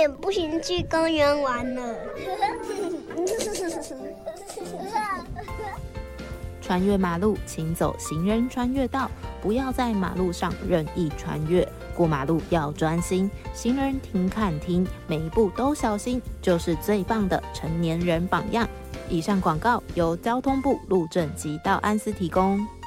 点不行去公园玩了。 穿越马路，请走行人穿越道，不要在马路上任意穿越。过马路要专心，行人停看听，每一步都小心，就是最棒的成年人榜样。以上广告由交通部路政及道安司提供。